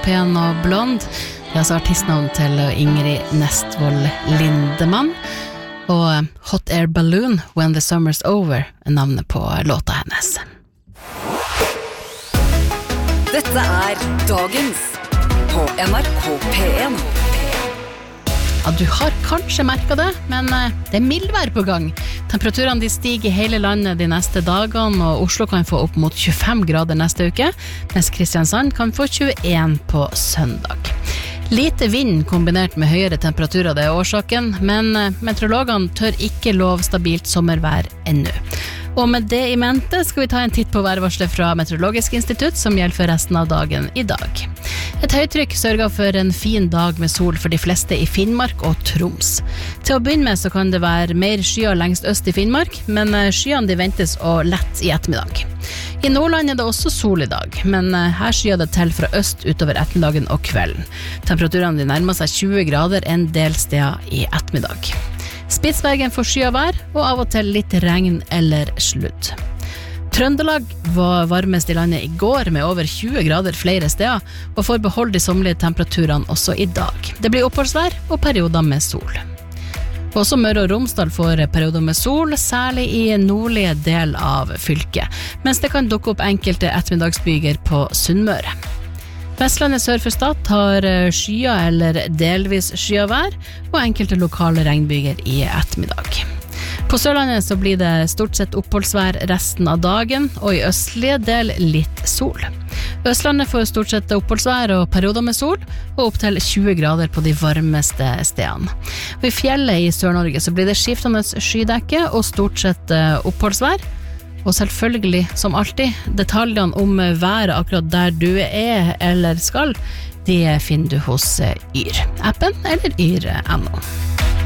pen og blond. Det er altså artistnavn til Ingrid Nestvold Lindemann. Og Hot Air Balloon, When the Summer's Over, er navnet på låta hennes. Dette Dagens på NRK P1. Ja, du har kanskje merket det, men det mildvær på gang. Temperaturene de stiger i hele landet de neste dagene, og Oslo kan få opp mot 25 grader neste uke, mens Kristiansand kan få 21 på søndag. Lite vind kombinert med høyere temperaturer det er årsaken, men meteorologene tør ikke love stabilt sommervær ennå. Og med det i mente skal vi ta en titt på værvarselet fra Meteorologisk institutt som gjelder for resten av dagen i dag. Et høytrykk sørger for en fin dag med sol for de fleste i Finnmark og Troms. Til å begynne med så kan det være mer skyer lengst øst i Finnmark, men skyene de ventes å lette i ettermiddag. I Nordland er det også sol i dag, men her skyer det til fra øst utover ettermiddagen og kvelden. Temperaturene de nærmer seg 20 grader en del steder i ettermiddag. Spitsbergen får skyet vær, og av og til litt regn eller sludd. Trøndelag var varmest i landet i går med over 20 grader flere steder, og får beholde de sommerlige temperaturene også i dag. Det blir oppholdsvær og perioder med sol. Også Møre og Romsdal får perioder med sol, særlig i nordlige del av fylket, mens det kan dukke opp enkelte ettermiddagsbyger på Sunnmøre. Vestlandet sør for Stad har skyer eller delvis skyer vær, og enkelte lokale regnbyger i ettermiddag. På Sørlandet så blir det stort sett oppholdsvær resten av dagen, og i østlige del litt sol. Østlandet får stort sett oppholdsvær og perioder med sol, og opp til 20 grader på de varmeste stedene. Og i fjellet i Sør-Norge så blir det skiftende skydekke og stort sett oppholdsvær. Og selvfølgelig, som alltid, detaljene om været akkurat der du er eller skal, de finner du hos Yr. Appen eller yr.no.